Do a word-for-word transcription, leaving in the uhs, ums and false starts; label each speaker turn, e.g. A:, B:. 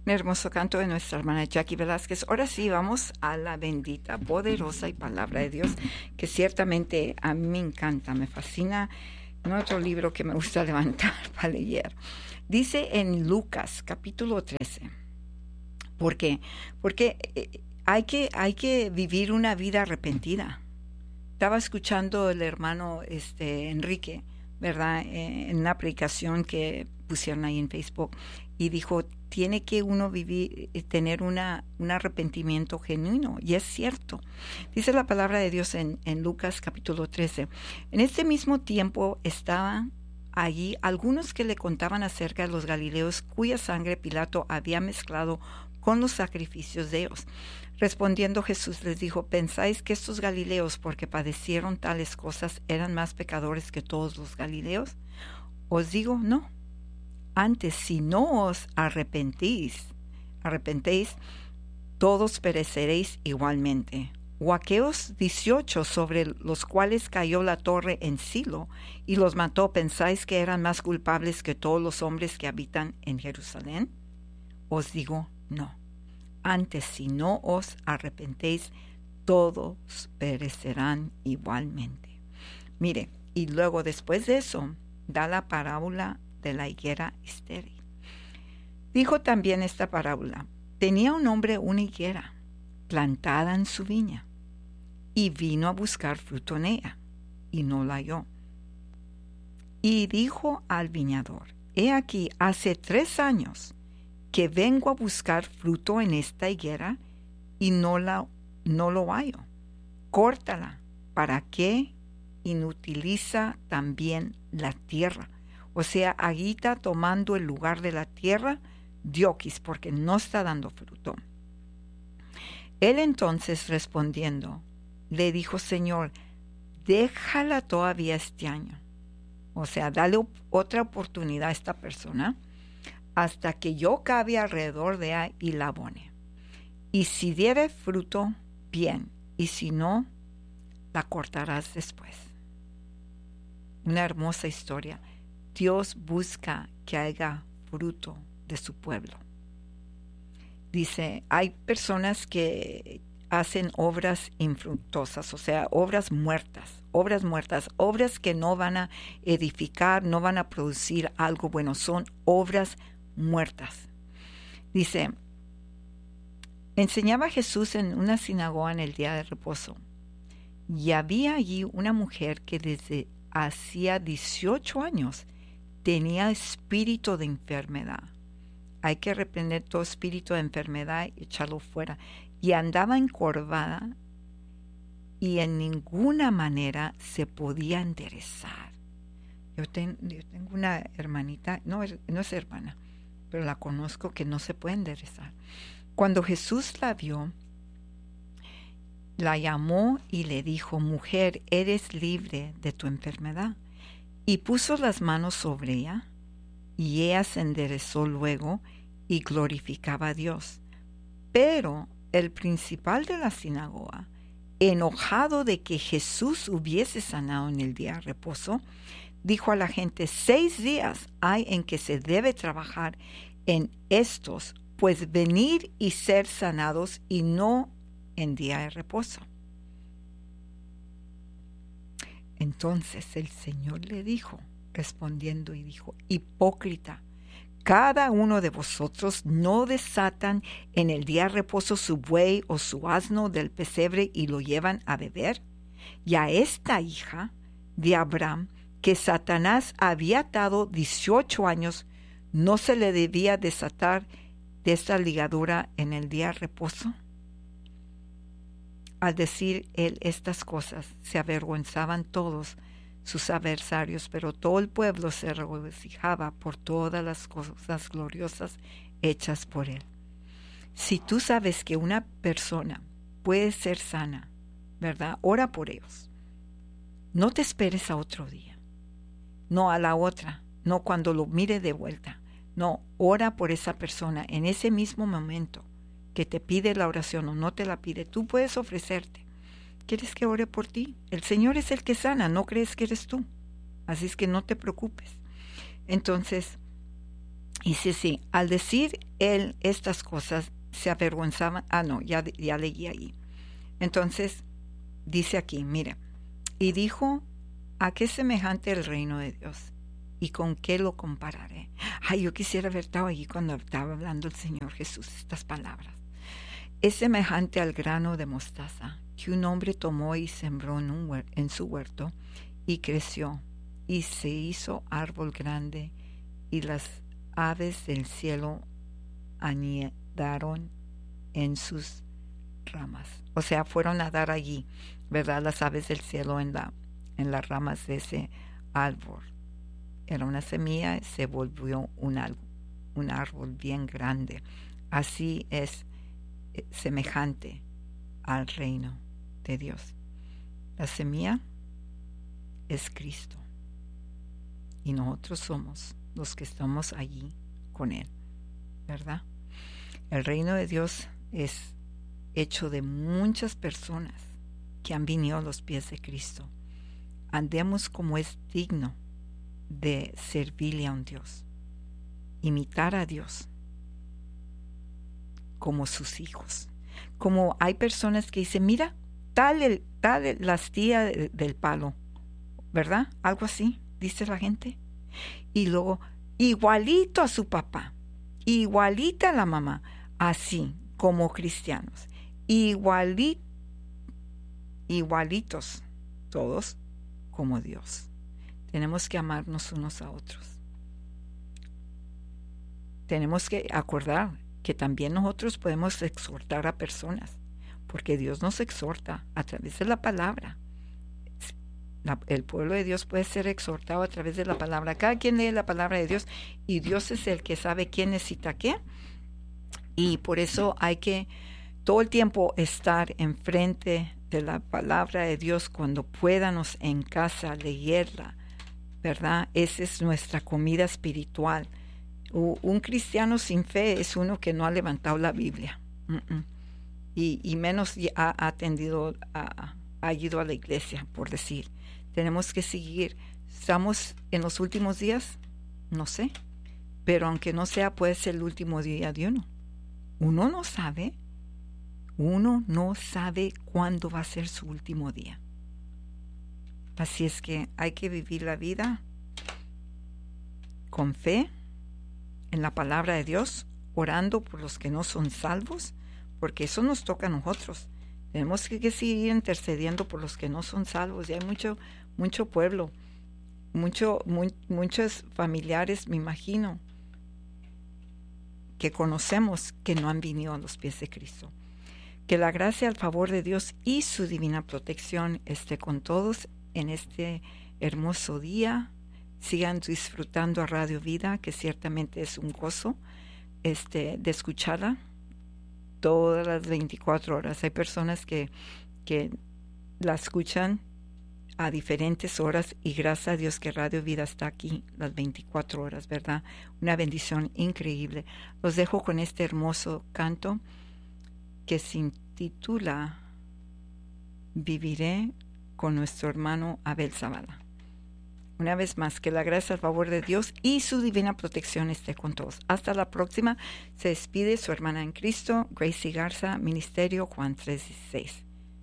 A: Un hermoso canto de nuestra hermana Jackie Velázquez. Ahora sí, vamos a la bendita, poderosa y palabra de Dios, que ciertamente a mí me encanta, me fascina. No otro libro que me gusta levantar para leer. Dice en Lucas, capítulo trece. ¿Por qué? Porque hay que, hay que vivir una vida arrepentida. Estaba escuchando el hermano este, Enrique, ¿verdad? En una predicación que pusieron ahí en Facebook, y dijo, tiene que uno vivir, tener una, un arrepentimiento genuino, y es cierto. Dice la palabra de Dios en, en Lucas capítulo trece. En este mismo tiempo estaban allí algunos que le contaban acerca de los galileos cuya sangre Pilato había mezclado con los sacrificios de ellos. Respondiendo Jesús les dijo, ¿pensáis que estos galileos, porque padecieron tales cosas, eran más pecadores que todos los galileos? Os digo, no. Antes, si no os arrepentís, arrepentéis, todos pereceréis igualmente. O aquellos dieciocho sobre los cuales cayó la torre en Silo y los mató, ¿pensáis que eran más culpables que todos los hombres que habitan en Jerusalén? Os digo, no. Antes, si no os arrepentéis, todos perecerán igualmente. Mire, y luego después de eso, da la parábola de la higuera estéril. Dijo también esta parábola, tenía un hombre una higuera plantada en su viña, y vino a buscar fruto en ella, y no la halló. Y dijo al viñador, he aquí, hace tres años que vengo a buscar fruto en esta higuera, y no, la, no lo hallo. Córtala, ¿para qué inutiliza también la tierra? O sea, agita tomando el lugar de la tierra, dioquis, porque no está dando fruto. Él entonces respondiendo, le dijo, Señor, déjala todavía este año. O sea, dale otra oportunidad a esta persona hasta que yo cabe alrededor de ella y la abone. Y si diere fruto, bien, y si no, la cortarás después. Una hermosa historia. Dios busca que haya fruto de su pueblo. Dice, hay personas que hacen obras infructuosas, o sea, obras muertas, obras muertas, obras que no van a edificar, no van a producir algo bueno, son obras muertas. Dice, enseñaba Jesús en una sinagoga en el día de reposo, y había allí una mujer que desde hacía dieciocho años tenía espíritu de enfermedad. Hay que reprender todo espíritu de enfermedad y echarlo fuera. Y andaba encorvada y en ninguna manera se podía enderezar. Yo, ten, yo tengo una hermanita, no, no es hermana, pero la conozco, que no se puede enderezar. Cuando Jesús la vio, la llamó y le dijo, mujer, eres libre de tu enfermedad. Y puso las manos sobre ella, y ella se enderezó luego y glorificaba a Dios. Pero el principal de la sinagoga, enojado de que Jesús hubiese sanado en el día de reposo, dijo a la gente, seis días hay en que se debe trabajar en estos, pues venir y ser sanados y no en día de reposo. Entonces el Señor le dijo, respondiendo y dijo, hipócrita, cada uno de vosotros no desatan en el día de reposo su buey o su asno del pesebre y lo llevan a beber. Y a esta hija de Abraham, que Satanás había atado dieciocho años, ¿no se le debía desatar de esta ligadura en el día de reposo? Al decir él estas cosas, se avergonzaban todos sus adversarios, pero todo el pueblo se regocijaba por todas las cosas gloriosas hechas por él. Si tú sabes que una persona puede ser sana, ¿verdad? Ora por ellos. No te esperes a otro día, no a la otra, no cuando lo mire de vuelta. No, ora por esa persona en ese mismo momento que te pide la oración o no te la pide. Tú puedes ofrecerte. ¿Quieres que ore por ti? El Señor es el que sana, no crees que eres tú. Así es que no te preocupes. Entonces, Y sí, sí, al decir él estas cosas, se avergonzaban. Ah, no, ya, ya leí ahí. Entonces, dice aquí, mire, y dijo, ¿a qué es semejante el reino de Dios? ¿Y con qué lo compararé? Ay, yo quisiera haber estado allí cuando estaba hablando el Señor Jesús estas palabras. Es semejante al grano de mostaza que un hombre tomó y sembró en, un huer- en su huerto, y creció, y se hizo árbol grande, y las aves del cielo anidaron en sus ramas. O sea, fueron a dar allí, ¿verdad? Las aves del cielo en, la, en las ramas de ese árbol. Era una semilla, se volvió un, al- un árbol bien grande. Así es eh, semejante al reino de Dios. La semilla es Cristo y nosotros somos los que estamos allí con Él, ¿verdad? El reino de Dios es hecho de muchas personas que han venido a los pies de Cristo. Andemos como es digno de servirle a un Dios, imitar a Dios como sus hijos. Como hay personas que dicen, mira, tal, el, tal el, la astilla de, del palo, ¿verdad? Algo así, dice la gente. Y luego, igualito a su papá, igualita a la mamá, así como cristianos, igualit, igualitos todos como Dios. Tenemos que amarnos unos a otros. Tenemos que acordar que también nosotros podemos exhortar a personas, porque Dios nos exhorta a través de la palabra. La, el pueblo de Dios puede ser exhortado a través de la palabra. Cada quien lee la palabra de Dios y Dios es el que sabe quién necesita qué. Y por eso hay que todo el tiempo estar enfrente de la palabra de Dios cuando podamos en casa leerla, ¿verdad? Esa es nuestra comida espiritual. Un cristiano sin fe es uno que no ha levantado la Biblia uh-uh. y, y menos ha, ha atendido, a, ha ido a la iglesia, por decir. Tenemos que seguir. ¿Estamos en los últimos días? No sé. Pero aunque no sea, puede ser el último día de uno. Uno no sabe. Uno no sabe cuándo va a ser su último día. Así es que hay que vivir la vida con fe en la palabra de Dios, orando por los que no son salvos, porque eso nos toca a nosotros. Tenemos que, que seguir intercediendo por los que no son salvos. Y hay mucho, mucho pueblo, mucho, muy, muchos familiares, me imagino, que conocemos que no han venido a los pies de Cristo. Que la gracia, el favor de Dios y su divina protección esté con todos en este hermoso día. Sigan disfrutando a Radio Vida, que ciertamente es un gozo este, de escucharla todas las veinticuatro horas. Hay personas que, que la escuchan a diferentes horas y gracias a Dios que Radio Vida está aquí las veinticuatro horas, ¿verdad? Una bendición increíble. Los dejo con este hermoso canto que se intitula Viviré con nuestro hermano Abel Zavala. Una vez más, que la gracia, el favor de Dios y su divina protección esté con todos. Hasta la próxima. Se despide su hermana en Cristo, Gracie Garza, Ministerio Juan tres dieciséis.